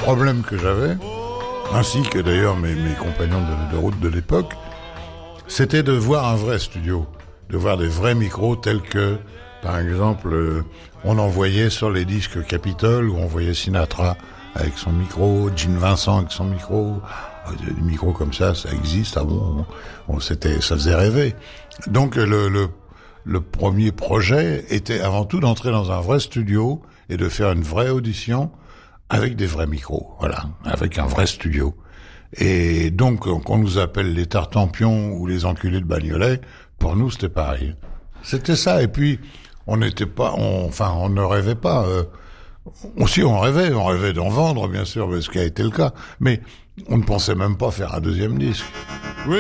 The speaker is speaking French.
problème que j'avais, ainsi que d'ailleurs mes compagnons de route de l'époque, c'était de voir un vrai studio, de voir des vrais micros tels que, par exemple, on envoyait sur les disques Capitol, où on voyait Sinatra avec son micro, Gene Vincent avec son micro. Des micros comme ça existe. Ah bon, ça faisait rêver. Donc le premier projet était avant tout d'entrer dans un vrai studio et de faire une vraie audition avec des vrais micros. Voilà, avec un vrai studio. Et donc, qu'on nous appelle les Tartampions ou les enculés de Bagnolet, pour nous, c'était pareil. C'était ça. Et puis, on ne rêvait pas. On rêvait d'en vendre, bien sûr, ce qui a été le cas. Mais on ne pensait même pas faire un deuxième disque.